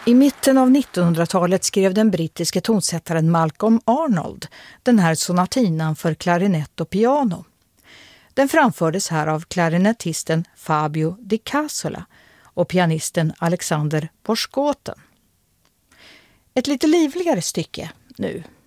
I mitten av 1900-talet skrev den brittiske tonsättaren Malcolm Arnold den här sonatinan för klarinett och piano. Den framfördes här av klarinettisten Fabio Di Casola och pianisten Alexander Borskoten. Ett lite livligare stycke nu.